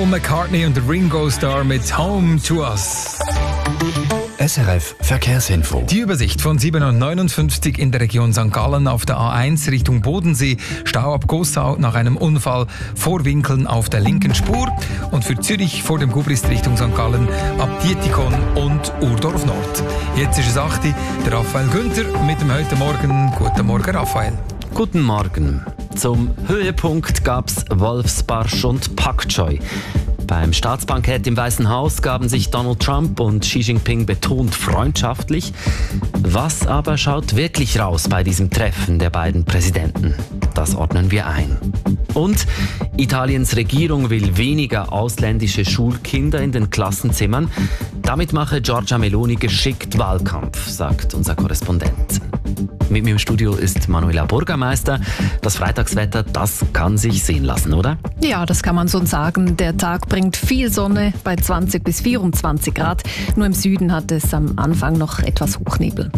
McCartney und Ringo Starr mit Home to Us. SRF Verkehrsinfo. Die Übersicht von 7:59 in der Region St. Gallen auf der A1 Richtung Bodensee. Stau ab Gossau nach einem Unfall vor Winkeln auf der linken Spur. Und für Zürich vor dem Gubrist Richtung St. Gallen ab Dietikon und Urdorf Nord. Jetzt ist es 8 Uhr. Der Raphael Günther mit dem heute Morgen. Guten Morgen, Raphael. Guten Morgen. Zum Höhepunkt gab's Wolfsbarsch und Pakchoi. Beim Staatsbankett im Weißen Haus gaben sich Donald Trump und Xi Jinping betont freundschaftlich. Was aber schaut wirklich raus bei diesem Treffen der beiden Präsidenten? Das ordnen wir ein. Und Italiens Regierung will weniger ausländische Schulkinder in den Klassenzimmern. Damit mache Giorgia Meloni geschickt Wahlkampf, sagt unser Korrespondent. Mit mir im Studio ist Manuela Bürgermeister. Das Freitagswetter, das kann sich sehen lassen, oder? Ja, das kann man so sagen. Der Tag bringt viel Sonne bei 20 bis 24 Grad. Nur im Süden hat es am Anfang noch etwas Hochnebel.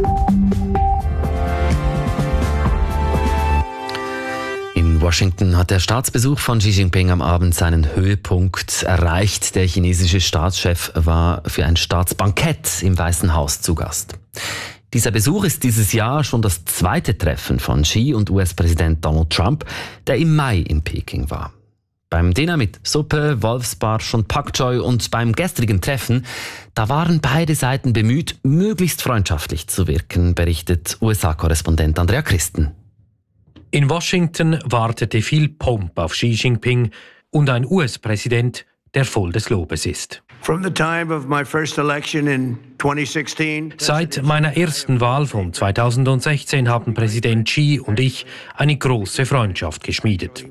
In Washington hat der Staatsbesuch von Xi Jinping am Abend seinen Höhepunkt erreicht. Der chinesische Staatschef war für ein Staatsbankett im Weißen Haus zu Gast. Dieser Besuch ist dieses Jahr schon das zweite Treffen von Xi und US-Präsident Donald Trump, der im Mai in Peking war. Beim Dinner mit Suppe, Wolfsbarsch und Pakchoi und beim gestrigen Treffen, da waren beide Seiten bemüht, möglichst freundschaftlich zu wirken, berichtet USA-Korrespondent Andrea Christen. In Washington wartete viel Pomp auf Xi Jinping und ein US-Präsident, der voll des Lobes ist. Seit meiner ersten Wahl von 2016 haben Präsident Xi und ich eine große Freundschaft geschmiedet.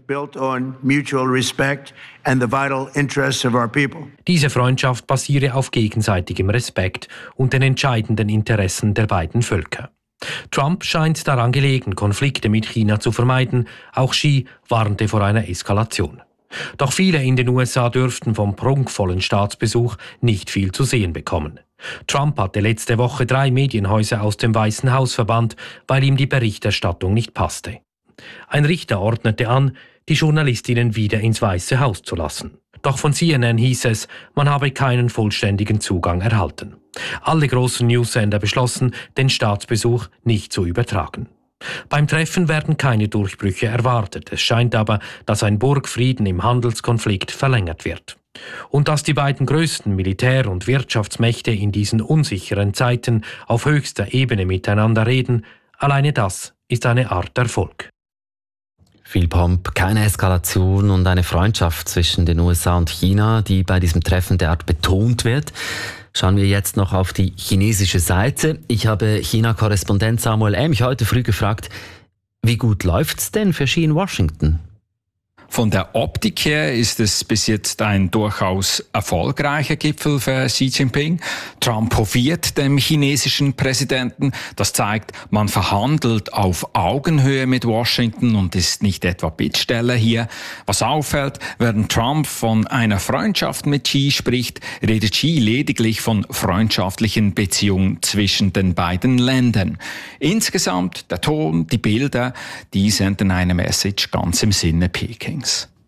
Diese Freundschaft basiere auf gegenseitigem Respekt und den entscheidenden Interessen der beiden Völker. Trump scheint daran gelegen, Konflikte mit China zu vermeiden. Auch Xi warnte vor einer Eskalation. Doch viele in den USA dürften vom prunkvollen Staatsbesuch nicht viel zu sehen bekommen. Trump hatte letzte Woche 3 Medienhäuser aus dem Weißen Haus verbannt, weil ihm die Berichterstattung nicht passte. Ein Richter ordnete an, die Journalistinnen wieder ins Weiße Haus zu lassen. Doch von CNN hieß es, man habe keinen vollständigen Zugang erhalten. Alle großen Newsender beschlossen, den Staatsbesuch nicht zu übertragen. Beim Treffen werden keine Durchbrüche erwartet. Es scheint aber, dass ein Burgfrieden im Handelskonflikt verlängert wird. Und dass die beiden größten Militär- und Wirtschaftsmächte in diesen unsicheren Zeiten auf höchster Ebene miteinander reden, alleine das ist eine Art Erfolg. Viel Pomp, keine Eskalation und eine Freundschaft zwischen den USA und China, die bei diesem Treffen derart betont wird. Schauen wir jetzt noch auf die chinesische Seite. Ich habe China-Korrespondent Samuel Emch heute früh gefragt, wie gut läuft's denn für Xi in Washington? Von der Optik her ist es bis jetzt ein durchaus erfolgreicher Gipfel für Xi Jinping. Trump hofiert dem chinesischen Präsidenten. Das zeigt, man verhandelt auf Augenhöhe mit Washington und ist nicht etwa Bittsteller hier. Was auffällt, während Trump von einer Freundschaft mit Xi spricht, redet Xi lediglich von freundschaftlichen Beziehungen zwischen den beiden Ländern. Insgesamt der Ton, die Bilder, die senden eine Message ganz im Sinne Pekings.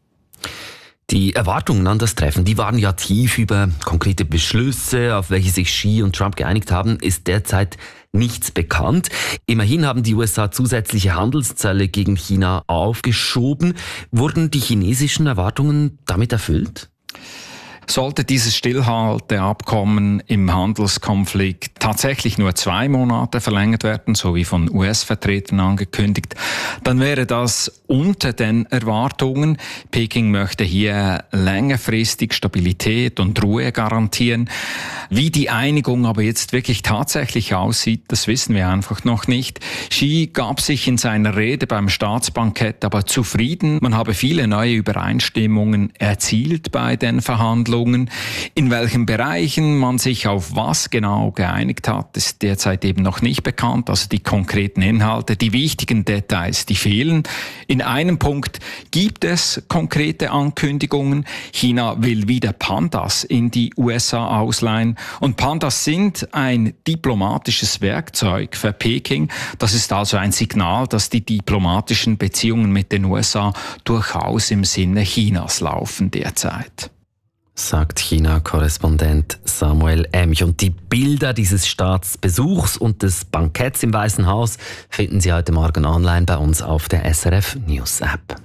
Die Erwartungen an das Treffen, die waren ja tief. Über konkrete Beschlüsse, auf welche sich Xi und Trump geeinigt haben, ist derzeit nichts bekannt. Immerhin haben die USA zusätzliche Handelszölle gegen China aufgeschoben. Wurden die chinesischen Erwartungen damit erfüllt? Sollte dieses Stillhalteabkommen im Handelskonflikt tatsächlich nur 2 Monate verlängert werden, so wie von US-Vertretern angekündigt, dann wäre das unter den Erwartungen. Peking möchte hier längerfristig Stabilität und Ruhe garantieren. Wie die Einigung aber jetzt wirklich tatsächlich aussieht, das wissen wir einfach noch nicht. Xi gab sich in seiner Rede beim Staatsbankett aber zufrieden. Man habe viele neue Übereinstimmungen erzielt bei den Verhandlungen. In welchen Bereichen man sich auf was genau geeinigt hat, ist derzeit eben noch nicht bekannt. Also die konkreten Inhalte, die wichtigen Details, die fehlen. In einem Punkt gibt es konkrete Ankündigungen. China will wieder Pandas in die USA ausleihen. Und Pandas sind ein diplomatisches Werkzeug für Peking. Das ist also ein Signal, dass die diplomatischen Beziehungen mit den USA durchaus im Sinne Chinas laufen derzeit. sagt China-Korrespondent Samuel Emch. Und die Bilder dieses Staatsbesuchs und des Banketts im Weißen Haus finden Sie heute Morgen online bei uns auf der SRF News App.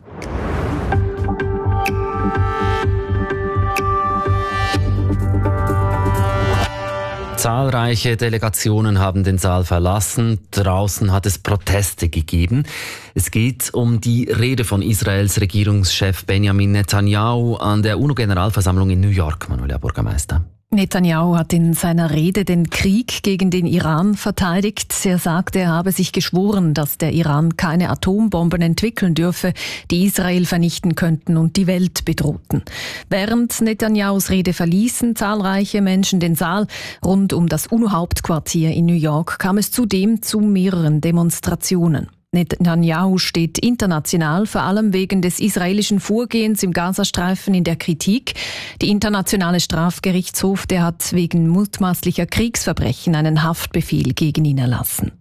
Zahlreiche Delegationen haben den Saal verlassen. Draußen hat es Proteste gegeben. Es geht um die Rede von Israels Regierungschef Benjamin Netanyahu an der UNO-Generalversammlung in New York. Manuela Bürgermeister. Netanyahu hat in seiner Rede den Krieg gegen den Iran verteidigt. Er sagte, er habe sich geschworen, dass der Iran keine Atombomben entwickeln dürfe, die Israel vernichten könnten und die Welt bedrohten. Während Netanyahus Rede verließen zahlreiche Menschen den Saal. Rund um das UNO-Hauptquartier in New York kam es zudem zu mehreren Demonstrationen. Netanyahu steht international vor allem wegen des israelischen Vorgehens im Gazastreifen in der Kritik. Der Internationale Strafgerichtshof, der hat wegen mutmaßlicher Kriegsverbrechen einen Haftbefehl gegen ihn erlassen.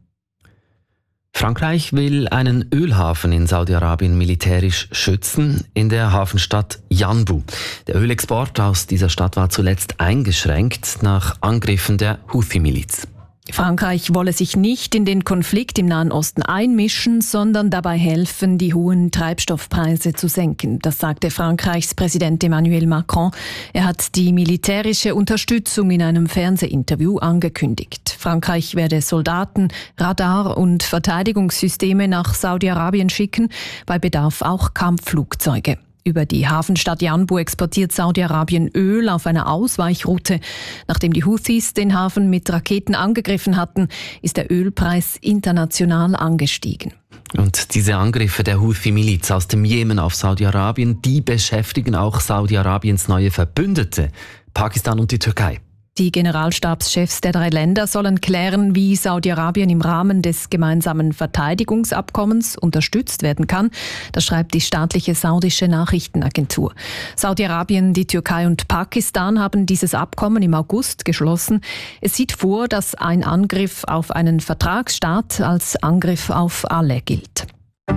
Frankreich will einen Ölhafen in Saudi-Arabien militärisch schützen, in der Hafenstadt Yanbu. Der Ölexport aus dieser Stadt war zuletzt eingeschränkt nach Angriffen der Houthi-Miliz. Frankreich wolle sich nicht in den Konflikt im Nahen Osten einmischen, sondern dabei helfen, die hohen Treibstoffpreise zu senken. Das sagte Frankreichs Präsident Emmanuel Macron. Er hat die militärische Unterstützung in einem Fernsehinterview angekündigt. Frankreich werde Soldaten, Radar- und Verteidigungssysteme nach Saudi-Arabien schicken, bei Bedarf auch Kampfflugzeuge. Über die Hafenstadt Yanbu exportiert Saudi-Arabien Öl auf einer Ausweichroute. Nachdem die Houthis den Hafen mit Raketen angegriffen hatten, ist der Ölpreis international angestiegen. Und diese Angriffe der Houthi-Miliz aus dem Jemen auf Saudi-Arabien, die beschäftigen auch Saudi-Arabiens neue Verbündete, Pakistan und die Türkei. Die Generalstabschefs der 3 Länder sollen klären, wie Saudi-Arabien im Rahmen des gemeinsamen Verteidigungsabkommens unterstützt werden kann. Das schreibt die staatliche saudische Nachrichtenagentur. Saudi-Arabien, die Türkei und Pakistan haben dieses Abkommen im August geschlossen. Es sieht vor, dass ein Angriff auf einen Vertragsstaat als Angriff auf alle gilt.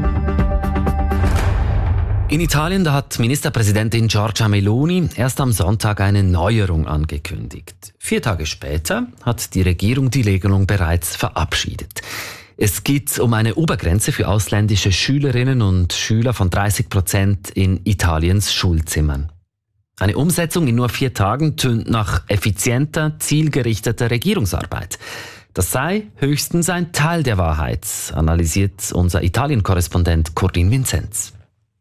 In Italien, da hat Ministerpräsidentin Giorgia Meloni erst am Sonntag eine Neuerung angekündigt. 4 Tage später hat die Regierung die Regelung bereits verabschiedet. Es geht um eine Obergrenze für ausländische Schülerinnen und Schüler von 30% in Italiens Schulzimmern. Eine Umsetzung in nur 4 Tagen tönt nach effizienter, zielgerichteter Regierungsarbeit. Das sei höchstens ein Teil der Wahrheit, analysiert unser Italien-Korrespondent Cordin Vinzenz.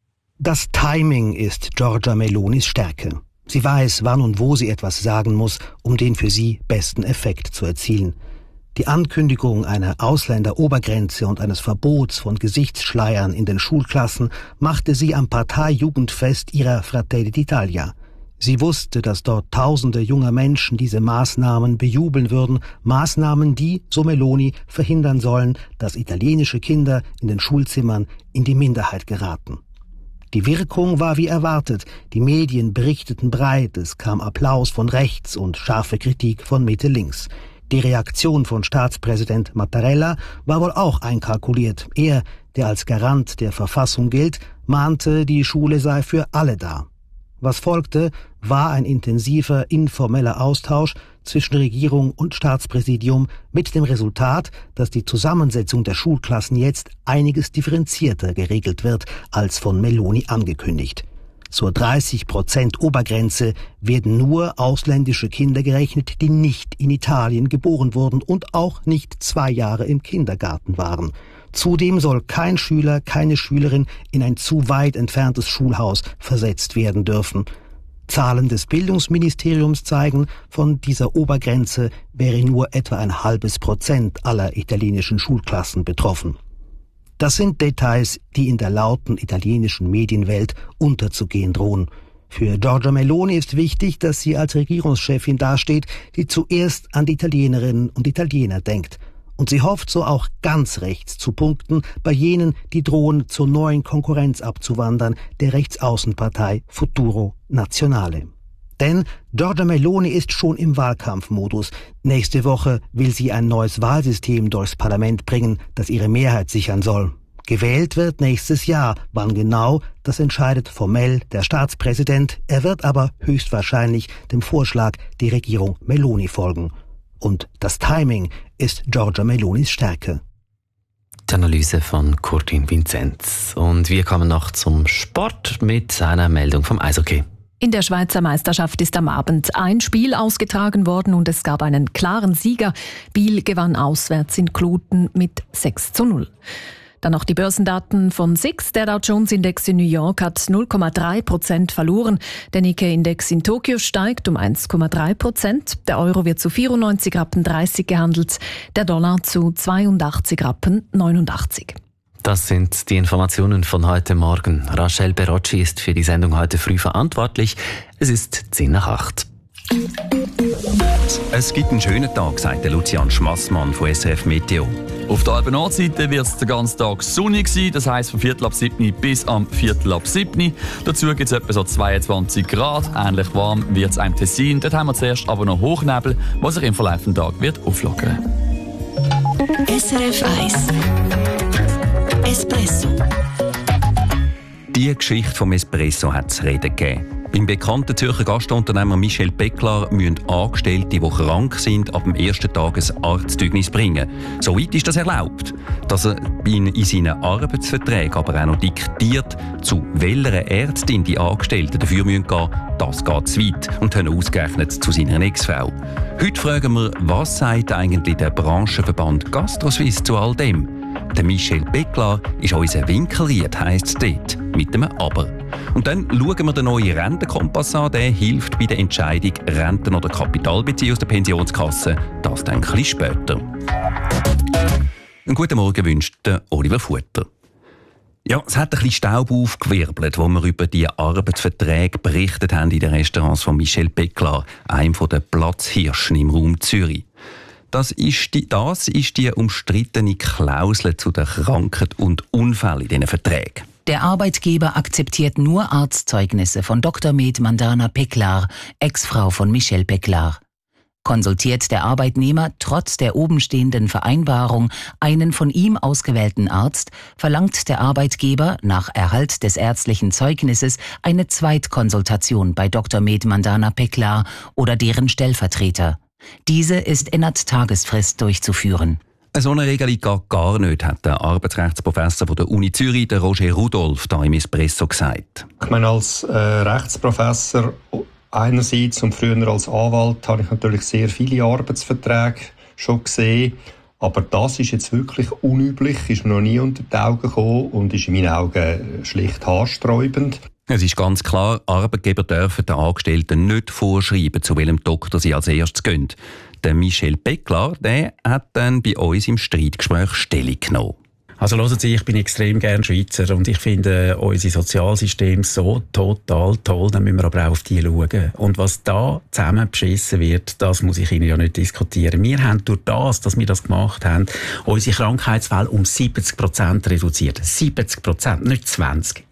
Das Timing ist Giorgia Melonis Stärke. Sie weiß, wann und wo sie etwas sagen muss, um den für sie besten Effekt zu erzielen. Die Ankündigung einer Ausländerobergrenze und eines Verbots von Gesichtsschleiern in den Schulklassen machte sie am Parteijugendfest ihrer Fratelli d'Italia. Sie wusste, dass dort Tausende junger Menschen diese Maßnahmen bejubeln würden, Maßnahmen, die, so Meloni, verhindern sollen, dass italienische Kinder in den Schulzimmern in die Minderheit geraten. Die Wirkung war wie erwartet. Die Medien berichteten breit, es kam Applaus von rechts und scharfe Kritik von Mitte links. Die Reaktion von Staatspräsident Mattarella war wohl auch einkalkuliert. Er, der als Garant der Verfassung gilt, mahnte, die Schule sei für alle da. Was folgte, war ein intensiver, informeller Austausch zwischen Regierung und Staatspräsidium mit dem Resultat, dass die Zusammensetzung der Schulklassen jetzt einiges differenzierter geregelt wird, als von Meloni angekündigt. Zur 30% Obergrenze werden nur ausländische Kinder gerechnet, die nicht in Italien geboren wurden und auch nicht 2 Jahre im Kindergarten waren. Zudem soll kein Schüler, keine Schülerin in ein zu weit entferntes Schulhaus versetzt werden dürfen. Zahlen des Bildungsministeriums zeigen, von dieser Obergrenze wäre nur etwa 0,5% aller italienischen Schulklassen betroffen. Das sind Details, die in der lauten italienischen Medienwelt unterzugehen drohen. Für Giorgia Meloni ist wichtig, dass sie als Regierungschefin dasteht, die zuerst an die Italienerinnen und Italiener denkt. Und sie hofft so auch ganz rechts zu punkten bei jenen, die drohen, zur neuen Konkurrenz abzuwandern, der Rechtsaußenpartei Futuro Nazionale. Denn Giorgia Meloni ist schon im Wahlkampfmodus. Nächste Woche will sie ein neues Wahlsystem durchs Parlament bringen, das ihre Mehrheit sichern soll. Gewählt wird nächstes Jahr. Wann genau, das entscheidet formell der Staatspräsident. Er wird aber höchstwahrscheinlich dem Vorschlag der Regierung Meloni folgen. Und das Timing ist Giorgia Melonis Stärke. Die Analyse von Corinne Vinzenz. Und wir kommen noch zum Sport mit einer Meldung vom Eishockey. In der Schweizer Meisterschaft ist am Abend ein Spiel ausgetragen worden und es gab einen klaren Sieger. Biel gewann auswärts in Kloten mit 6:0. Dann noch die Börsendaten von SIX. Der Dow Jones Index in New York hat 0,3% verloren. Der Nikkei-Index in Tokio steigt um 1,3%. Der Euro wird zu 94,30 Rappen gehandelt, der Dollar zu 82,89 Rappen. Das sind die Informationen von heute Morgen. Rachel Berocci ist für die Sendung heute früh verantwortlich. Es ist 7:50. Es gibt einen schönen Tag, sagt Lucian Schmassmann von SRF Meteo. Auf der Alpen-Nordseite wird es den ganzen Tag sonnig sein, das heisst von 6:45 bis am 6:45. Dazu gibt es etwa so 22 Grad. Ähnlich warm wird es im Tessin. Dort haben wir zuerst aber noch Hochnebel, was sich im Verlauf des Tages wird auflockern. SRF 1 Espresso. Die Geschichte vom Espresso hat es reden gegeben. Beim bekannten Zürcher Gastunternehmer Michel Becklar müssen Angestellte, die krank sind, ab dem ersten Tag ein Arztzeugnis bringen. Soweit ist das erlaubt. Dass er in seinen Arbeitsverträgen aber auch noch diktiert, zu welcher Ärztin die Angestellten dafür gehen müssen, das geht zu weit und haben ausgerechnet zu seiner Ex-Frau. Heute fragen wir, was sagt eigentlich der Branchenverband GastroSuisse zu all dem? Der Michel Becklar ist unser Winkelried, heisst es dort, mit einem Aber. Und dann schauen wir den neuen Rentenkompass an, der hilft bei der Entscheidung, Renten oder Kapital beziehen aus der Pensionskasse. Das dann ein bisschen später. Einen guten Morgen wünscht der Oliver Futter. Ja, es hat ein bisschen Staub aufgewirbelt, wo wir über die Arbeitsverträge berichtet haben in den Restaurants von Michel Becklar, einem der Platzhirschen im Raum Zürich. Das ist die umstrittene Klausel zu den Krankheiten und Unfällen in diesen Verträgen. Der Arbeitgeber akzeptiert nur Arztzeugnisse von Dr. Med Mandana Peklar, Ex-Frau von Michel Becklar. Konsultiert der Arbeitnehmer trotz der obenstehenden Vereinbarung einen von ihm ausgewählten Arzt, verlangt der Arbeitgeber nach Erhalt des ärztlichen Zeugnisses eine Zweitkonsultation bei Dr. Med Mandana Peklar oder deren Stellvertreter. Diese ist innerhalb Tagesfrist durchzuführen. So eine Regelung geht gar nicht, hat der Arbeitsrechtsprofessor von der Uni Zürich, der Roger Rudolph, da im Espresso gesagt. Ich meine, als Rechtsprofessor einerseits und früher als Anwalt habe ich natürlich sehr viele Arbeitsverträge schon gesehen. Aber das ist jetzt wirklich unüblich, ist mir noch nie unter die Augen gekommen und ist in meinen Augen schlicht haarsträubend. Es ist ganz klar, Arbeitgeber dürfen den Angestellten nicht vorschreiben, zu welchem Doktor sie als erstes gehen. Der Michel Becklar, der hat dann bei uns im Streitgespräch Stellung genommen. Also hören Sie, ich bin extrem gern Schweizer und ich finde unser Sozialsystem so total toll, dann müssen wir aber auch auf die schauen. Und was da zusammen beschissen wird, das muss ich Ihnen ja nicht diskutieren. Wir haben durch das, dass wir das gemacht haben, unsere Krankheitsfälle um 70% reduziert. 70%, nicht 20%.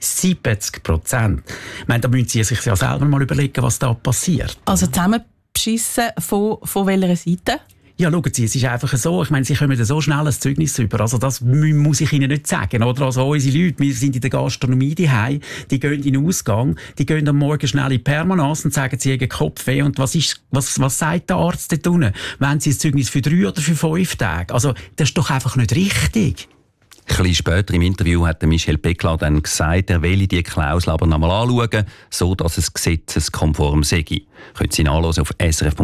70%. Ich meine, da müssen Sie sich ja selber mal überlegen, was da passiert. Also zusammen beschissen von welcher Seite? Ja, schauen Sie, es ist einfach so, ich meine, Sie kommen so schnell ein Zeugnis über, also das muss ich Ihnen nicht sagen, oder? Also unsere Leute, wir sind in der Gastronomie daheim, die gehen in den Ausgang, die gehen am Morgen schnell in Permanence und sagen, sie haben Kopfweh und was sagt der Arzt dort unten? Wollen Sie ein Zeugnis für 3 oder für 5 Tage? Also, das ist doch einfach nicht richtig. Ein bisschen später im Interview hat Michel Becklar dann gesagt, er will die Klausel aber nochmal anschauen, so dass es gesetzeskonform sei. Können Sie nachlesen auf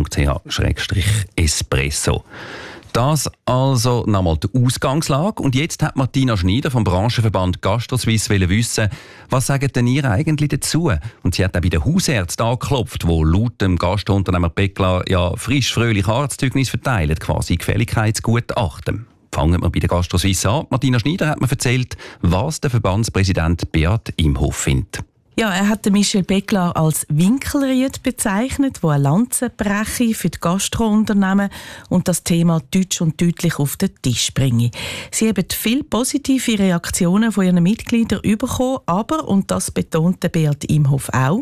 srf.ch/espresso. Das also nochmal die Ausgangslage. Und jetzt hat Martina Schneider vom Branchenverband GastroSuisse wissen, was sagen denn ihr eigentlich dazu? Und sie hat auch bei den Hausärzten angeklopft, wo laut dem Gastunternehmer Becklar ja frisch fröhlich Arztzeugnis verteilen, quasi Gefälligkeitsgutachten. Fangen wir bei der GastroSuisse an. Martina Schneider hat mir erzählt, was der Verbandspräsident Beat Imhoff findet. Ja, er hat Michel Becklar als Winkelried bezeichnet, wo eine Lanze breche für die Gastrounternehmen und das Thema deutsch und deutlich auf den Tisch bringe. Sie haben viele positive Reaktionen von ihren Mitgliedern bekommen, aber, und das betonte Beat Imhoff auch,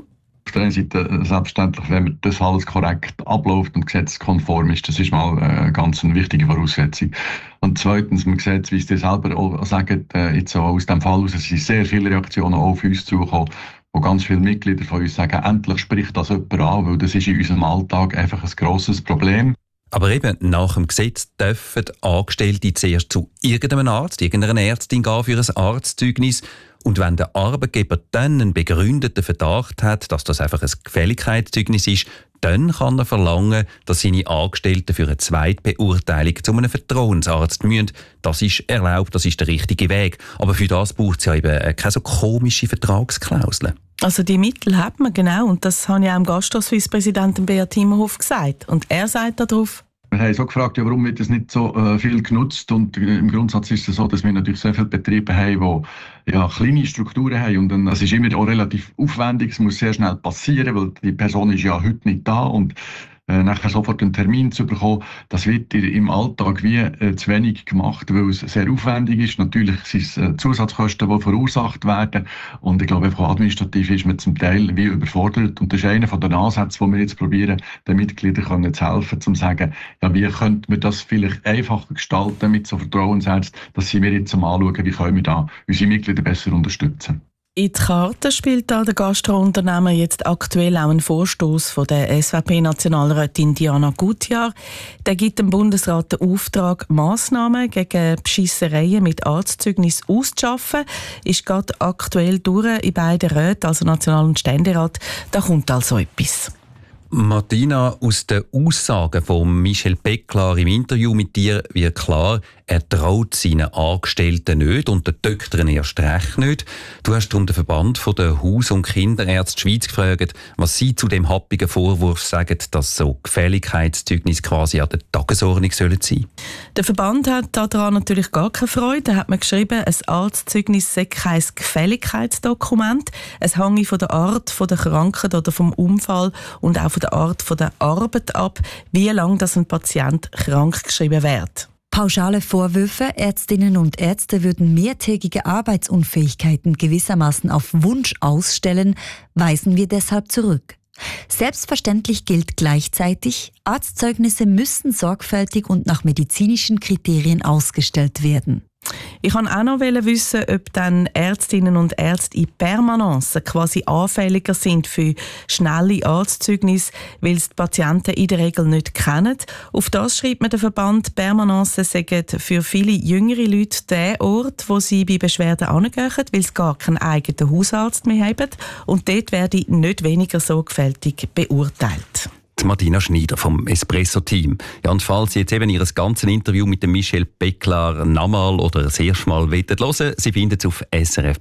Auf der einen Seite selbstverständlich, wenn das alles korrekt abläuft und gesetzeskonform ist, das ist mal ganz eine wichtige Voraussetzung. Und zweitens, man sieht, wie Sie selber auch sagen, jetzt auch aus dem Fall heraus, es sind sehr viele Reaktionen auch auf uns zugekommen, wo ganz viele Mitglieder von uns sagen, endlich spricht das jemand an, weil das ist in unserem Alltag einfach ein grosses Problem. Aber eben, nach dem Gesetz dürfen Angestellte zuerst zu irgendeinem Arzt, irgendeiner Ärztin gehen für ein Arztzeugnis. Und wenn der Arbeitgeber dann einen begründeten Verdacht hat, dass das einfach ein Gefälligkeitszeugnis ist, dann kann er verlangen, dass seine Angestellten für eine Zweitbeurteilung zu einem Vertrauensarzt müssen. Das ist erlaubt, das ist der richtige Weg. Aber für das braucht es ja eben keine so komische Vertragsklauseln. Also die Mittel hat man, genau. Und das habe ich auch dem Gastro-Suisse-Präsidenten Beat Timmerhoff gesagt. Und er sagt darauf: Wir haben so gefragt, ja, warum wird das nicht so viel genutzt? Und im Grundsatz ist es so, dass wir natürlich sehr viele Betriebe haben, die ja kleine Strukturen haben. Und dann, es ist immer auch relativ aufwendig, es muss sehr schnell passieren, weil die Person ist ja heute nicht da. Und nachher sofort einen Termin zu bekommen, das wird im Alltag wie zu wenig gemacht, weil es sehr aufwendig ist. Natürlich sind es Zusatzkosten, die verursacht werden. Und ich glaube, einfach administrativ ist man zum Teil wie überfordert. Und das ist einer von den Ansätzen, die wir jetzt probieren, den Mitgliedern zu helfen, zu sagen, ja, wie könnte man das vielleicht einfacher gestalten mit so Vertrauensärzten, dass sie mir jetzt mal anschauen, wie können wir da unsere Mitglieder besser unterstützen. In die Karte spielt da der Gastrounternehmer jetzt aktuell auch einen Vorstoß von der SVP-Nationalrätin Diana Gutjahr. Der gibt dem Bundesrat den Auftrag, Massnahmen gegen Beschissereien mit Arztzeugnis auszuschaffen. Ist gerade aktuell durch in beiden Räten, also National- und Ständerat. Da kommt also etwas. Martina, aus den Aussagen von Michel Peklar im Interview mit dir wird klar, er traut seinen Angestellten nicht und den Töchtern erst recht nicht. Du hast darum den Verband von der Haus- und Kinderärzte Schweiz gefragt, was sie zu dem happigen Vorwurf sagen, dass so Gefälligkeitszeugnisse quasi an der Tagesordnung sollen sein. Der Verband hat daran natürlich gar keine Freude. Da hat man geschrieben, ein Arztzeugnis sei kein Gefälligkeitsdokument. Es hänge von der Art von der Krankheit oder vom Unfall und auch von der Art von der Arbeit ab, wie lange das ein Patient krank geschrieben wird. Pauschale Vorwürfe, Ärztinnen und Ärzte würden mehrtägige Arbeitsunfähigkeiten gewissermaßen auf Wunsch ausstellen, weisen wir deshalb zurück. Selbstverständlich gilt gleichzeitig, Arztzeugnisse müssen sorgfältig und nach medizinischen Kriterien ausgestellt werden. Ich wollte auch noch wissen, ob dann Ärztinnen und Ärzte in Permanence quasi anfälliger sind für schnelle Arztzeugnisse, weil sie die Patienten in der Regel nicht kennen. Auf das schreibt mir der Verband, Permanence sagen für viele jüngere Leute der Ort, wo sie bei Beschwerden hingehen, weil sie gar keinen eigenen Hausarzt mehr haben. Und dort werde nicht weniger sorgfältig beurteilt. Martina Schneider vom Espresso-Team. Ja, und falls Sie jetzt eben Ihr ganzes Interview mit dem Michel Peklar nochmal oder das erste Mal hören wollen, Sie finden es auf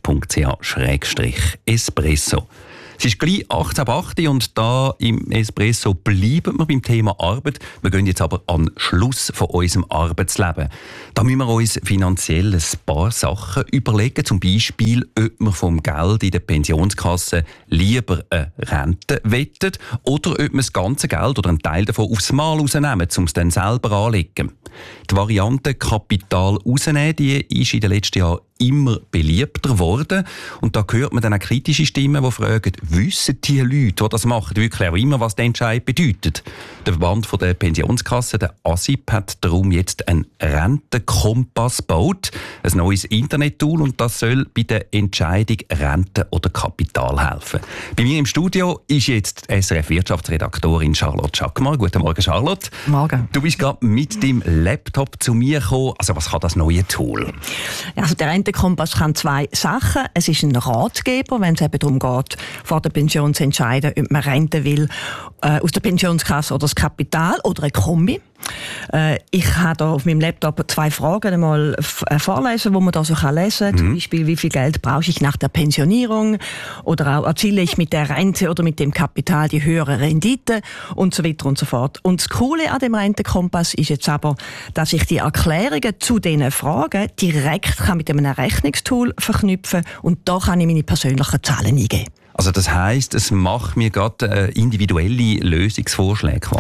srf.ch/espresso. Es ist gleich 18.08 und da im Espresso bleiben wir beim Thema Arbeit. Wir gehen jetzt aber an den Schluss von unserem Arbeitsleben. Da müssen wir uns finanziell ein paar Sachen überlegen. Zum Beispiel, ob wir vom Geld in der Pensionskasse lieber eine Rente wettet oder ob wir das ganze Geld oder einen Teil davon aufs Mal rausnehmen, um es dann selber anzulegen. Die Variante Kapital rausnehmen, die ist in den letzten Jahren immer beliebter geworden. Und da hört man dann auch kritische Stimmen, die fragen, wissen die Leute, die das machen, wirklich auch immer, was der Entscheid bedeutet? Der Verband von der Pensionskasse, der ASIP, hat darum jetzt einen Rentenkompass gebaut, ein neues Internettool, und das soll bei der Entscheidung Rente oder Kapital helfen. Bei mir im Studio ist jetzt die SRF-Wirtschaftsredaktorin Charlotte Schackmar. Guten Morgen, Charlotte. Morgen. Du bist gerade mit deinem Laptop zu mir gekommen. Also was kann das neue Tool? Also der Rentenkompass kann zwei Sachen. Es ist ein Ratgeber, wenn es eben darum geht, vor der Pension zu entscheiden, ob man Rente will aus der Pensionskasse oder das Kapital oder eine Kombi. Ich habe da auf meinem Laptop zwei Fragen einmal vorlesen, wo man da so lesen kann. Zum Beispiel, wie viel Geld brauche ich nach der Pensionierung? Oder auch, erziele ich mit der Rente oder mit dem Kapital die höhere Rendite? Und so weiter und so fort. Und das Coole an dem Rentenkompass ist jetzt aber, dass ich die Erklärungen zu diesen Fragen direkt mit einem Rechnungstool verknüpfen kann. Und da kann ich meine persönlichen Zahlen eingeben. Also das heisst, es macht mir gerade individuelle Lösungsvorschläge quasi?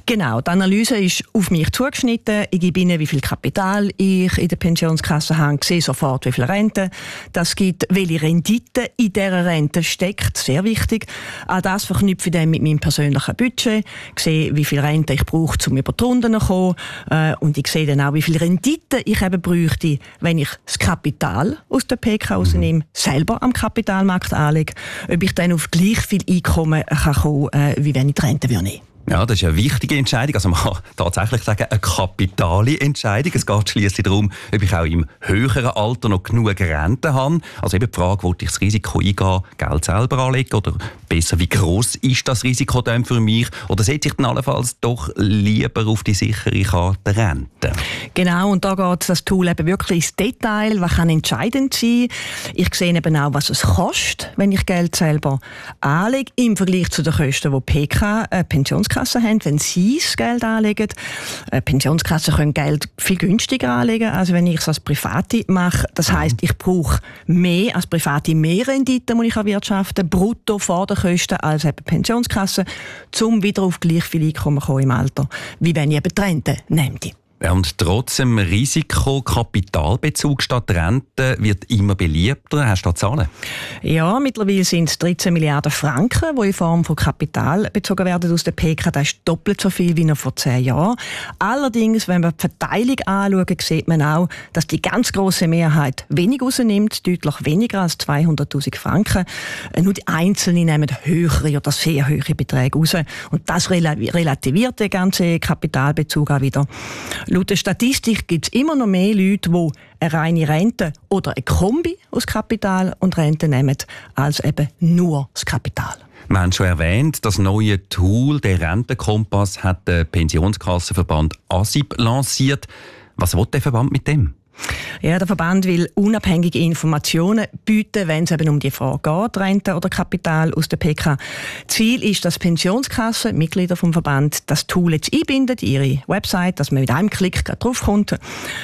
Genau, die Analyse ist auf mich zugeschnitten. Ich gebe Ihnen, wie viel Kapital ich in der Pensionskasse habe, sehe sofort, wie viel Rente das gibt, welche Rendite in dieser Rente steckt, sehr wichtig. All das verknüpfe ich dann mit meinem persönlichen Budget, ich sehe, wie viel Rente ich brauche, um über die Runden zu kommen, und ich sehe dann auch, wie viel Rendite ich eben bräuchte, wenn ich das Kapital aus der PK rausnehme, selber am Kapitalmarkt anlege, ob ich dann auf gleich viel Einkommen kann kommen, wie wenn ich die Rente nehmen würde. Ja, das ist eine wichtige Entscheidung. Also man kann tatsächlich sagen, eine kapitale Entscheidung. Es geht schliesslich darum, ob ich auch im höheren Alter noch genug Rente habe. Also eben die Frage, will ich das Risiko eingehen, Geld selber anlegen? Oder besser, wie gross ist das Risiko dann für mich? Oder setze ich dann allenfalls doch lieber auf die sichere Karte Rente? Genau, und da geht das Tool eben wirklich ins Detail. Was kann entscheidend sein? Ich sehe eben auch, was es kostet, wenn ich Geld selber anlege, im Vergleich zu den Kosten, die PK, Pensionskassen haben, wenn sie das Geld anlegen. Pensionskassen können Geld viel günstiger anlegen, als wenn ich es als Private mache. Das heisst, ich brauche mehr als Private, mehr Rendite, die ich erwirtschaften, brutto vor den Kosten, als eben Pensionskassen, um wieder auf gleich viel Einkommen zu kommen im Alter, wie wenn ich eben die Rente nehme. Ja, und trotz dem Risiko Kapitalbezug statt Rente wird immer beliebter. Hast du da Zahlen? Ja, mittlerweile sind es 13 Milliarden Franken, die in Form von Kapital bezogen werden aus der PK. Das ist doppelt so viel wie noch vor 10 Jahren. Allerdings, wenn man die Verteilung anschaut, sieht man auch, dass die ganz grosse Mehrheit wenig rausnimmt, deutlich weniger als 200'000 Franken. Nur die Einzelnen nehmen höhere oder sehr hohe Beträge raus. Und das relativiert den ganzen Kapitalbezug auch wieder. Laut der Statistik gibt es immer noch mehr Leute, die eine reine Rente oder eine Kombi aus Kapital und Rente nehmen, als eben nur das Kapital. Wir haben schon erwähnt, das neue Tool, der Rentenkompass, hat der Pensionskassenverband ASIP lanciert. Was will der Verband mit dem? Ja, der Verband will unabhängige Informationen bieten, wenn es eben um die Frage geht, Rente oder Kapital aus der PK. Ziel ist, dass Pensionskassen, Mitglieder vom Verband, das Tool jetzt einbinden, ihre Website, dass man mit einem Klick draufkommt.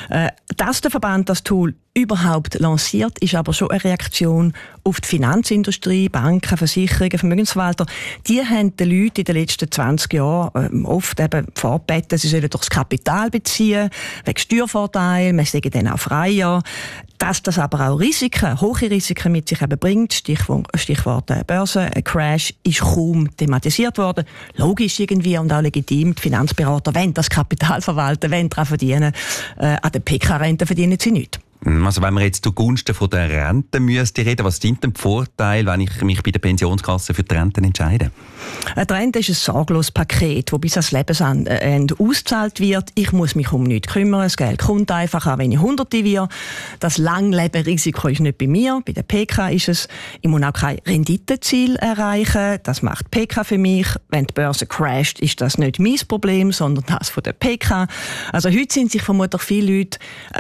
Dass der Verband das Tool überhaupt lanciert, ist aber schon eine Reaktion auf die Finanzindustrie, Banken, Versicherungen, Vermögensverwalter. Die haben den Leuten in den letzten 20 Jahren oft eben vorgebeten, sie sollen doch das Kapital beziehen, wegen Steuervorteil, man sei dann auch freier. Dass das aber auch Risiken, hohe Risiken mit sich eben bringt, Stichwort Börse, Crash, ist kaum thematisiert worden. Logisch irgendwie und auch legitim. Die Finanzberater wollen das Kapital verwalten, wollen daran verdienen. An der PK-Rente verdienen sie nichts. Also wenn wir jetzt zugunsten von der Rente müsste reden, was sind denn die Vorteile, wenn ich mich bei der Pensionskasse für die Rente entscheide? Die Rente ist ein sorgloses Paket, das bis ans Lebensende ausgezahlt wird. Ich muss mich um nichts kümmern. Das Geld kommt einfach, auch wenn ich 100 werde. Das Langlebenrisiko ist nicht bei mir. Bei der PK ist es. Ich muss auch kein Renditeziel erreichen. Das macht die PK für mich. Wenn die Börse crasht, ist das nicht mein Problem, sondern das von der PK. Also heute sind sich vermutlich viele Leute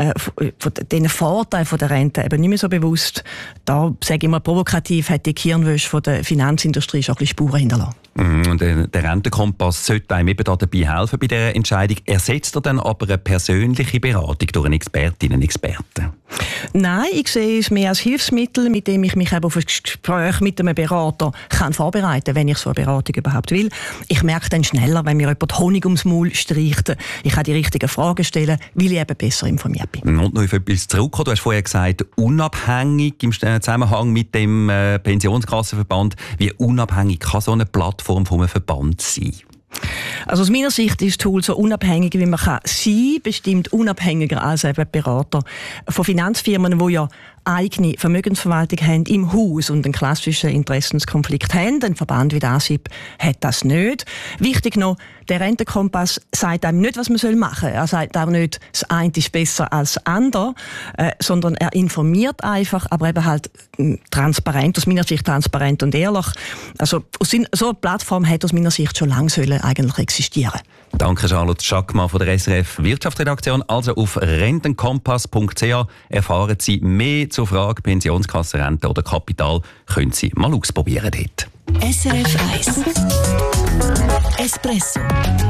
von den Vorteil von der Rente eben nicht mehr so bewusst. Da, sage ich mal provokativ, hat die Kirnwäsche von der Finanzindustrie schon ein bisschen Spuren hinterlassen. Und der Rentenkompass sollte einem eben dabei helfen bei dieser Entscheidung. Ersetzt er dann aber eine persönliche Beratung durch eine Expertin, einen Experten? Nein, ich sehe es mehr als Hilfsmittel, mit dem ich mich eben auf ein Gespräch mit einem Berater kann vorbereiten, wenn ich so eine Beratung überhaupt will. Ich merke dann schneller, wenn mir jemand Honig ums Maul streicht. Ich kann die richtigen Fragen stellen, weil ich eben besser informiert bin. Und noch auf etwas zurückkommen. Du hast vorher gesagt, unabhängig im Zusammenhang mit dem Pensionskassenverband. Wie unabhängig kann so eine Plattform von einem Verband sein? Also aus meiner Sicht ist das Tool so unabhängig, wie man kann sein, bestimmt unabhängiger als eben Berater von Finanzfirmen, die ja eigene Vermögensverwaltung haben im Haus und einen klassischen Interessenskonflikt haben. Ein Verband wie der ASIP hat das nicht. Wichtig noch, der Rentenkompass sagt einem nicht, was man machen soll. Er sagt auch nicht, das eine ist besser als das andere, sondern er informiert einfach, aber eben halt transparent, aus meiner Sicht transparent und ehrlich. Also so eine Plattform hat aus meiner Sicht schon lange eigentlich existieren. Danke Charlotte Schackmann von der SRF Wirtschaftsredaktion. Also auf rentenkompass.ch erfahren Sie mehr zur Frage Pensionskassenrente oder Kapital. Können Sie mal ausprobieren dort. SRF 1 Espresso